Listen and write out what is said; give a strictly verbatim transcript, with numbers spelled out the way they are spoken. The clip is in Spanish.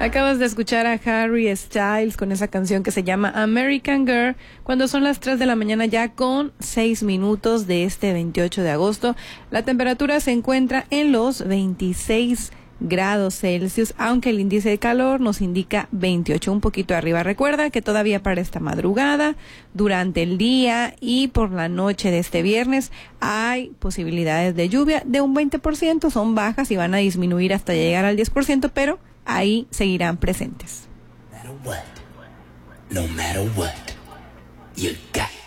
Acabas de escuchar a Harry Styles con esa canción que se llama American Girl, cuando son las tres de la mañana ya con seis minutos de este veintiocho de agosto. La temperatura se encuentra en los veintiséis grados Celsius, aunque el índice de calor nos indica veintiocho, un poquito arriba. Recuerda que todavía para esta madrugada, durante el día y por la noche de este viernes hay posibilidades de lluvia de un veinte por ciento, son bajas y van a disminuir hasta llegar al diez por ciento, pero ahí seguirán presentes. No matter what, no matter what, you got